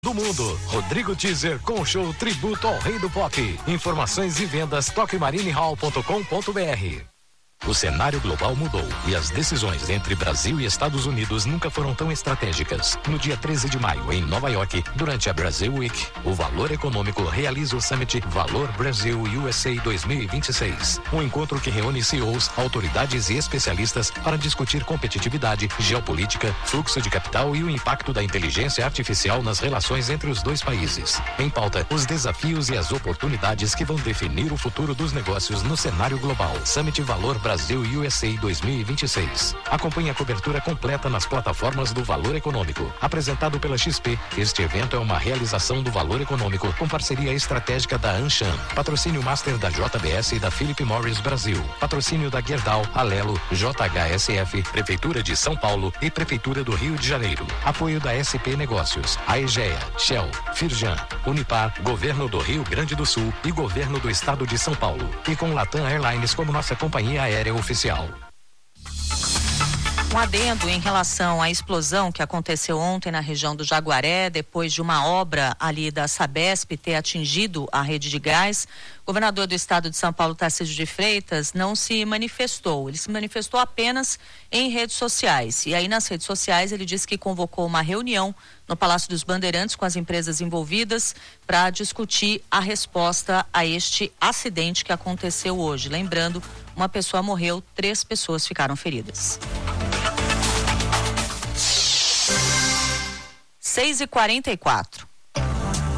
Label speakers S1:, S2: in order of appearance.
S1: do mundo. Rodrigo Teaser com o show tributo ao rei do pop. Informações e vendas toquemarinehall.com.br. O cenário global mudou e as decisões entre Brasil e Estados Unidos nunca foram tão estratégicas. No dia 13 de maio, em Nova York, durante a Brasil Week, o Valor Econômico realiza o Summit Valor Brasil USA 2026. Um encontro que reúne CEOs, autoridades e especialistas para discutir competitividade, geopolítica, fluxo de capital e o impacto da inteligência artificial nas relações entre os dois países. Em pauta, os desafios e as oportunidades que vão definir o futuro dos negócios no cenário global. Summit Valor Brasil USA 2026. Acompanhe a cobertura completa nas plataformas do Valor Econômico. Apresentado pela XP, este evento é uma realização do Valor Econômico com parceria estratégica da Anshan. Patrocínio Master da JBS e da Philip Morris Brasil. Patrocínio da Gerdau, Alelo, JHSF, Prefeitura de São Paulo e Prefeitura do Rio de Janeiro. Apoio da SP Negócios, Aegea, Shell, Firjan, Unipar, Governo do Rio Grande do Sul e Governo do Estado de São Paulo. E com Latam Airlines como nossa companhia aérea oficial.
S2: Um adendo em relação à explosão que aconteceu ontem na região do Jaguaré, depois de uma obra ali da Sabesp ter atingido a rede de gás. O governador do estado de São Paulo, Tarcísio de Freitas, não se manifestou. Ele se manifestou apenas em redes sociais. E aí nas redes sociais ele disse que convocou uma reunião no Palácio dos Bandeirantes com as empresas envolvidas para discutir a resposta a este acidente que aconteceu hoje. Lembrando, uma pessoa morreu, 3 pessoas ficaram feridas. 6h44.